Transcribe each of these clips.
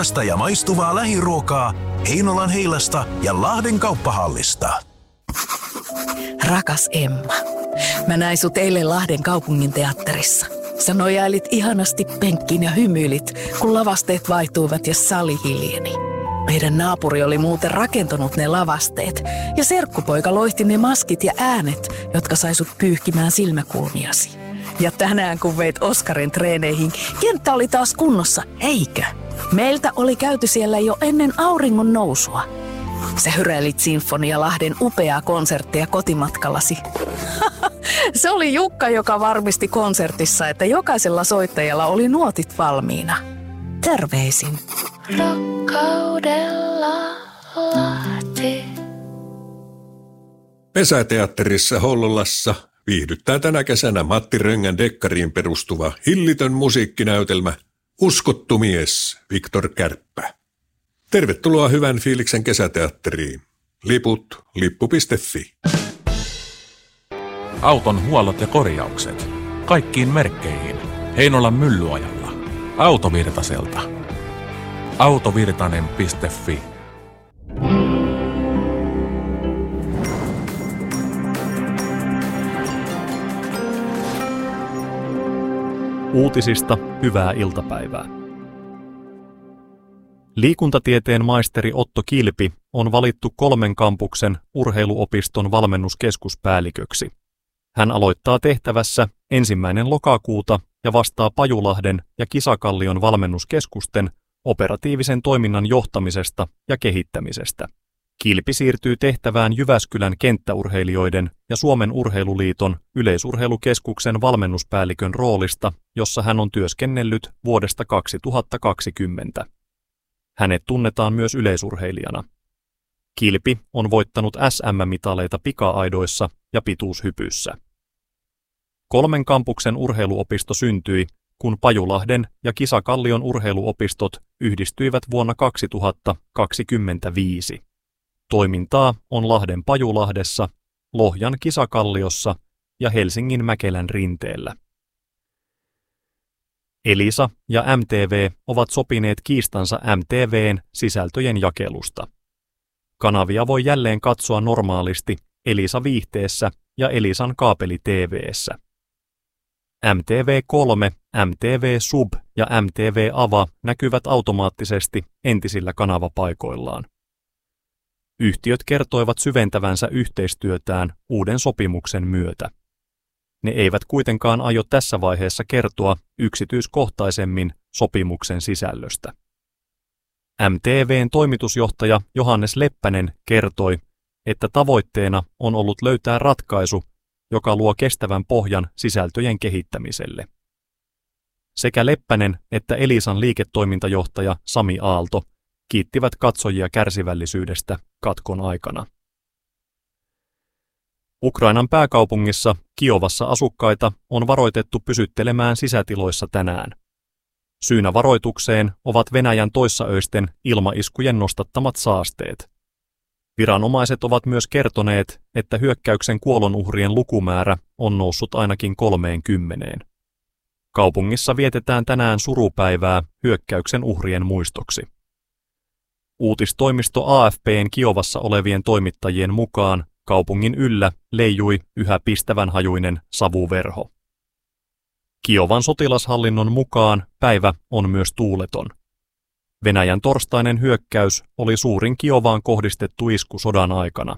Laadukasta ja maistuvaa lähiruokaa Heinolan Heilasta ja Lahden kauppahallista. Rakas Emma, mä näin sut eilen Lahden kaupungin teatterissa. Sä nojailit ihanasti penkkiin ja hymyilit, kun lavasteet vaihtuivat ja sali hiljeni. Meidän naapuri oli muuten rakentanut ne lavasteet ja serkkupoika loihti ne maskit ja äänet, jotka sai sut pyyhkimään silmäkulmiasi. Ja tänään kun veit Oskarin treeneihin, kenttä oli taas kunnossa, eikö? Meiltä oli käyty siellä jo ennen auringon nousua. Sä hyräilit Sinfonia Lahden upeaa konserttia kotimatkallasi. Se oli Jukka, joka varmisti konsertissa, että jokaisella soittajalla oli nuotit valmiina. Terveisin. Rakkaudella Lahti. Pesäteatterissa Hollolassa viihdyttää tänä kesänä Matti Röngän dekkariin perustuva hillitön musiikkinäytelmä Uskottu mies Viktor Kärppä. Tervetuloa hyvän fiiliksen kesäteatteriin. Liput lippu.fi. Auton huollot ja korjaukset. Kaikkiin merkkeihin. Heinolan Myllyajalla. Autovirtaselta. Autovirtanen.fi. Uutisista hyvää iltapäivää. Liikuntatieteen maisteri Otto Kilpi on valittu 3 kampuksen urheiluopiston valmennuskeskuspäälliköksi. Hän aloittaa tehtävässä 1. lokakuuta ja vastaa Pajulahden ja Kisakallion valmennuskeskusten operatiivisen toiminnan johtamisesta ja kehittämisestä. Kilpi siirtyy tehtävään Jyväskylän kenttäurheilijoiden ja Suomen Urheiluliiton yleisurheilukeskuksen valmennuspäällikön roolista, jossa hän on työskennellyt vuodesta 2020. Hänet tunnetaan myös yleisurheilijana. Kilpi on voittanut SM-mitaleita pika-aidoissa ja pituushypyssä. 3 kampuksen urheiluopisto syntyi, kun Pajulahden ja Kisakallion urheiluopistot yhdistyivät vuonna 2025. Toimintaa on Lahden Pajulahdessa, Lohjan Kisakalliossa ja Helsingin Mäkelän rinteellä. Elisa ja MTV ovat sopineet kiistansa MTV:n sisältöjen jakelusta. Kanavia voi jälleen katsoa normaalisti Elisa-viihteessä ja Elisan kaapeli-TV:ssä. MTV3, MTV Sub ja MTV Ava näkyvät automaattisesti entisillä kanavapaikoillaan. Yhtiöt kertoivat syventävänsä yhteistyötään uuden sopimuksen myötä. Ne eivät kuitenkaan aio tässä vaiheessa kertoa yksityiskohtaisemmin sopimuksen sisällöstä. MTV:n toimitusjohtaja Johannes Leppänen kertoi, että tavoitteena on ollut löytää ratkaisu, joka luo kestävän pohjan sisältöjen kehittämiselle. Sekä Leppänen että Elisan liiketoimintajohtaja Sami Aalto kiittivät katsojia kärsivällisyydestä katkon aikana. Ukrainan pääkaupungissa Kiovassa asukkaita on varoitettu pysyttelemään sisätiloissa tänään. Syynä varoitukseen ovat Venäjän toissaöisten ilmaiskujen nostattamat saasteet. Viranomaiset ovat myös kertoneet, että hyökkäyksen kuolonuhrien lukumäärä on noussut ainakin 30. Kaupungissa vietetään tänään surupäivää hyökkäyksen uhrien muistoksi. Uutistoimisto AFP:n Kiovassa olevien toimittajien mukaan kaupungin yllä leijui yhä pistävänhajuinen savuverho. Kiovan sotilashallinnon mukaan päivä on myös tuuleton. Venäjän torstainen hyökkäys oli suurin Kiovaan kohdistettu isku sodan aikana.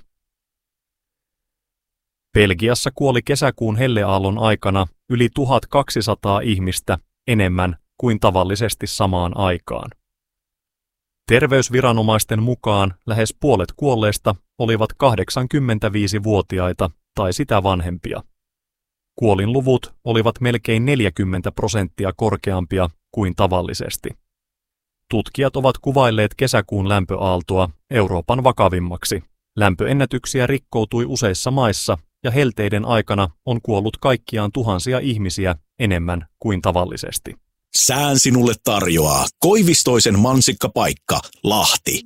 Belgiassa kuoli kesäkuun helleaallon aikana yli 1200 ihmistä enemmän kuin tavallisesti samaan aikaan. Terveysviranomaisten mukaan lähes puolet kuolleista olivat 85-vuotiaita tai sitä vanhempia. Kuolinluvut olivat melkein 40% korkeampia kuin tavallisesti. Tutkijat ovat kuvailleet kesäkuun lämpöaaltoa Euroopan vakavimmaksi. Lämpöennätyksiä rikkoutui useissa maissa ja helteiden aikana on kuollut kaikkiaan tuhansia ihmisiä enemmän kuin tavallisesti. Sään sinulle tarjoaa Koivistoisen mansikkapaikka Lahti.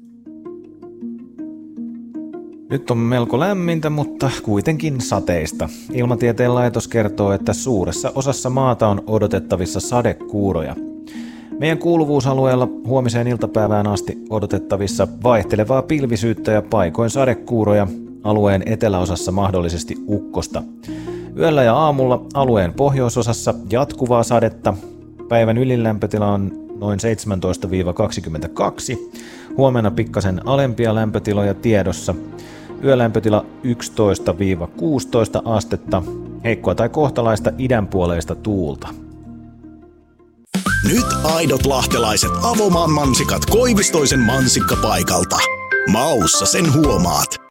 Nyt on melko lämmintä, mutta kuitenkin sateista. Ilmatieteen laitos kertoo, että suuressa osassa maata on odotettavissa sadekuuroja. Meidän kuuluvuusalueella huomiseen iltapäivään asti odotettavissa vaihtelevaa pilvisyyttä ja paikoin sadekuuroja, alueen eteläosassa mahdollisesti ukkosta. Yöllä ja aamulla alueen pohjoisosassa jatkuvaa sadetta. Päivän ylinlämpötila on noin 17-22. Huomenna pikkasen alempia lämpötiloja tiedossa. Yölämpötila 11-16 astetta. Heikkoa tai kohtalaista idänpuoleista tuulta. Nyt aidot lahtelaiset Avomaan mansikat Koivistoisen mansikkapaikalta. Maussa sen huomaat.